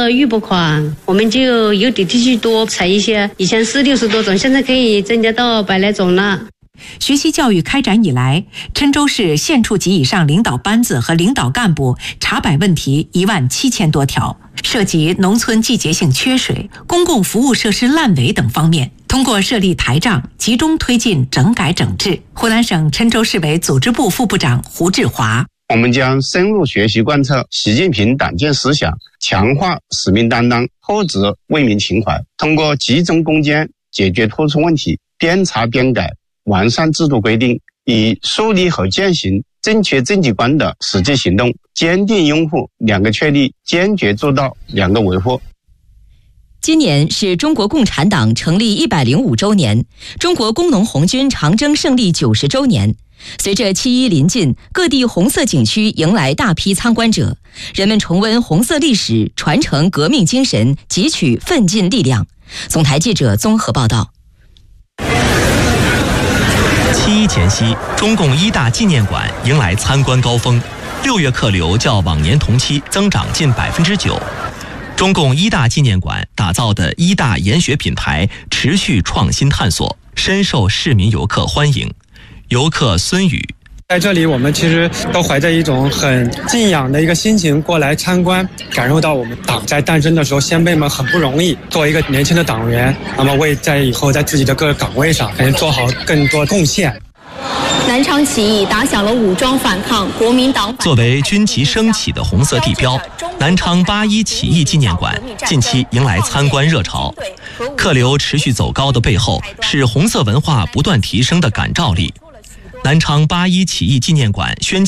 的预拨款，我们就有地去多采一些，以前是60多种，现在可以增加到100来种了。 学习教育开展以来，郴州市县处级以上领导班子和领导干部查摆问题17000多条，涉及农村季节性缺水、公共服务设施烂尾等方面。通过设立台账，集中推进整改整治。湖南省郴州市委组织部副部长胡志华： 我们将深入学习贯彻习近平党建思想，强化使命担当，厚植为民情怀，通过集中攻坚解决突出问题，边查边改，完善制度规定，以树立和践行正确政绩观的实际行动，坚定拥护2个确立，坚决做到2个维护。 今年是中国共产党成立105周年，中国工农红军长征胜利90周年。随着7·1临近，各地红色景区迎来大批参观者，人们重温红色历史，传承革命精神，汲取奋进力量。总台记者综合报道。 7·1前夕，中共一大纪念馆迎来参观高峰，6月客流较往年同期增长近9%。中共一大纪念馆打造的一大研学品牌持续创新探索，深受市民游客欢迎。游客孙宇： 在这里我们其实都怀着一种很敬仰的一个心情过来参观，感受到我们党在诞生的时候先辈们很不容易，作为一个年轻的党员，那么为在以后在自己的各个岗位上能做好更多贡献。 南昌起义打响了武装反抗，国民党作为军旗升起的红色地标，南昌8·1起义纪念馆近期迎来参观热潮。客流持续走高的背后，是红色文化不断提升的感召力。南昌8·1起义纪念馆宣